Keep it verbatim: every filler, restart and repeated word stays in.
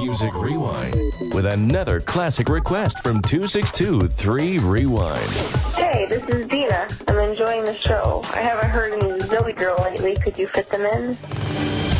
Music Rewind with another classic request from two six two three Rewind. Hey, this is Dina. I'm enjoying the show. I haven't heard any Zoe Girl lately. Could you fit them in?